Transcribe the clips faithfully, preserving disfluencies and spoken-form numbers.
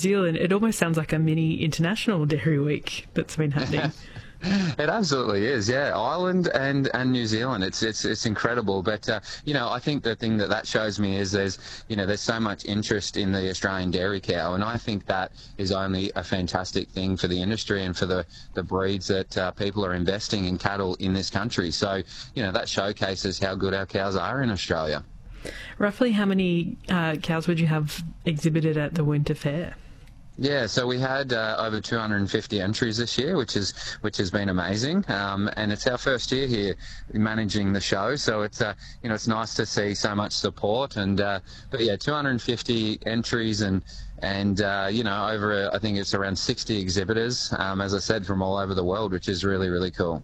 Zealand, it almost sounds like a mini international Dairy Week that's been happening. It absolutely is, yeah. Ireland and, and New Zealand, it's it's it's incredible. But uh, you know, I think the thing that that shows me is there's you know there's so much interest in the Australian dairy cow, and I think that is only a fantastic thing for the industry and for the the breeds that uh, people are investing in cattle in this country. So you know that showcases how good our cows are in Australia. Roughly how many uh, cows would you have exhibited at the Winter Fair? Yeah, so we had uh, over two hundred fifty entries this year, which is which has been amazing, um, and it's our first year here managing the show. So it's uh, you know it's nice to see so much support, and uh, but yeah, two hundred fifty entries and and uh, you know over I think it's around sixty exhibitors, um, as I said, from all over the world, which is really really cool.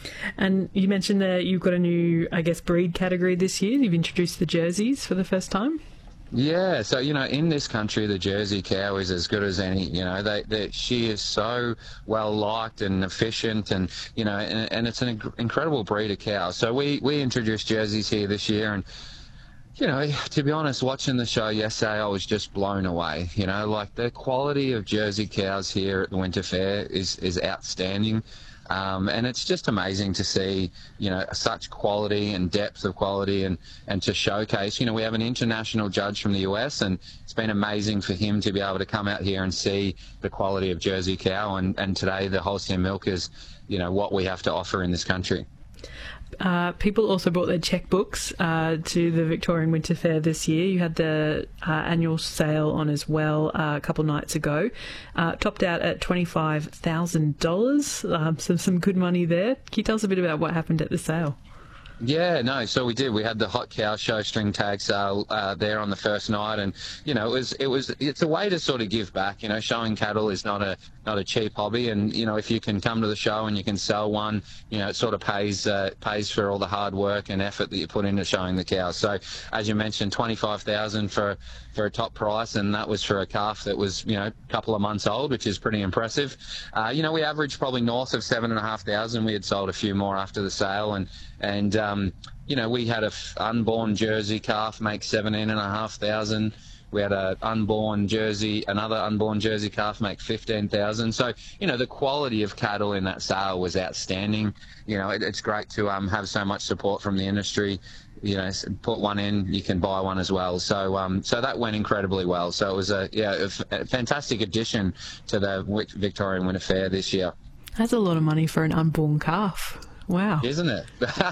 And you mentioned that you've got a new, I guess, breed category this year. You've introduced the jerseys for the first time. Yeah, so you know, in this country, the Jersey cow is as good as any. You know, they, they she is so well liked and efficient, and you know, and, and it's an inc- incredible breed of cow. So we we introduced jerseys here this year, and you know, to be honest, watching the show yesterday, I was just blown away. You know, like the quality of Jersey cows here at the Winter Fair is is outstanding. Um, and it's just amazing to see, you know, such quality and depth of quality and, and to showcase. You know, we have an international judge from the U S, and it's been amazing for him to be able to come out here and see the quality of Jersey cow. And, and today the Holstein milk is, you know, what we have to offer in this country. Uh, people also brought their checkbooks uh, to the Victorian Winter Fair this year. You had the uh, annual sale on as well uh, a couple of nights ago. Uh, topped out at twenty-five thousand dollars, um, so some good money there. Can you tell us a bit about what happened at the sale? Yeah, no, so we did. We had the hot cow show string tag sale uh, there on the first night, and you know, it was it was it's a way to sort of give back. You know, showing cattle is not a not a cheap hobby, and you know, if you can come to the show and you can sell one, you know, it sort of pays uh, pays for all the hard work and effort that you put into showing the cows. So, as you mentioned, twenty-five thousand for for a top price, and that was for a calf that was you know a couple of months old, which is pretty impressive. Uh, you know, we averaged probably north of seven and a half thousand. We had sold a few more after the sale, and and um, you know, we had a f- unborn Jersey calf make seventeen and a half thousand. We had a unborn Jersey, another unborn Jersey calf make fifteen thousand. So, you know, the quality of cattle in that sale was outstanding. You know, it, it's great to um, have so much support from the industry. You know, put one in, you can buy one as well. So, um, so that went incredibly well. So it was a yeah, a, f- a fantastic addition to the Victorian Winter Fair this year. That's a lot of money for an unborn calf. Wow. Isn't it?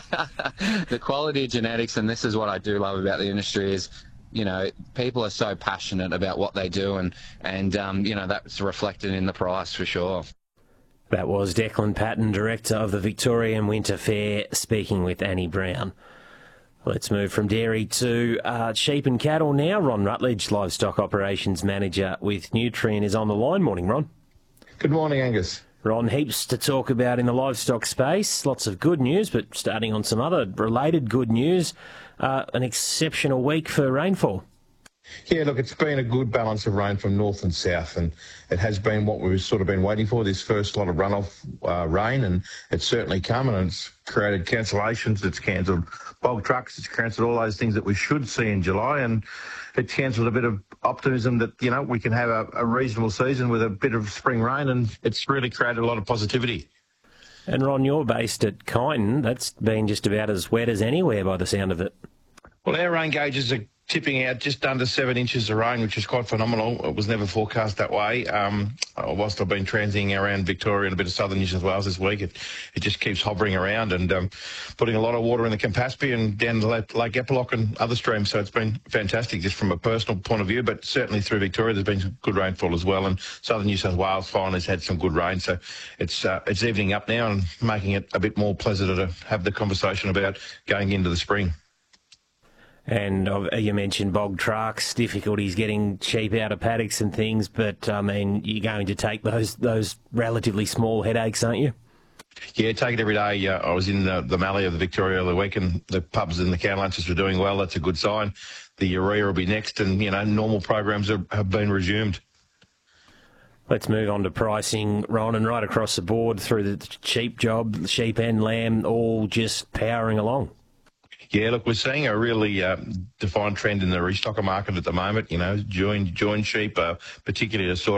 The quality of genetics, and this is what I do love about the industry, is, you know, people are so passionate about what they do, and, and um, you know, that's reflected in the price for sure. That was Declan Patton, Director of the Victorian Winter Fair, speaking with Annie Brown. Let's move from dairy to uh, sheep and cattle now. Ron Rutledge, Livestock Operations Manager with Nutrien, is on the line. Morning, Ron. Good morning, Angus. Ron, heaps to talk about in the livestock space. Lots of good news, but starting on some other related good news. Uh, an exceptional week for rainfall. Yeah, look, it's been a good balance of rain from north and south, and it has been what we've sort of been waiting for, this first lot of runoff uh, rain, and it's certainly come, and it's created cancellations, it's cancelled bog trucks, it's cancelled all those things that we should see in July, and it cancelled a bit of optimism that, you know, we can have a, a reasonable season with a bit of spring rain, and it's really created a lot of positivity. And Ron, you're based at Kyneton. That's been just about as wet as anywhere by the sound of it. Well, our rain gauges are tipping out just under seven inches of rain, which is quite phenomenal. It was never forecast that way. Um, whilst I've been transiting around Victoria and a bit of southern New South Wales this week, it, it just keeps hovering around and um, putting a lot of water in the Campaspe and down to Lake, Lake Epilock and other streams. So it's been fantastic just from a personal point of view, but certainly through Victoria there's been some good rainfall as well, and southern New South Wales finally has had some good rain. So it's uh, it's evening up now and making it a bit more pleasant to have the conversation about going into the spring. And uh, you mentioned bog trucks, difficulties getting sheep out of paddocks and things, but I mean, you're going to take those those relatively small headaches, aren't you? Yeah, take it every day. Uh, I was in the, the Mallee of the Victoria the week, and the pubs and the can lunches were doing well. That's a good sign. The urea will be next, and you know, normal programs are, have been resumed. Let's move on to pricing, Ron, and right across the board through the sheep job, sheep and lamb, all just powering along. Yeah, look, we're seeing a really uh, defined trend in the restocker market at the moment. You know, join join sheep, uh, particularly to sort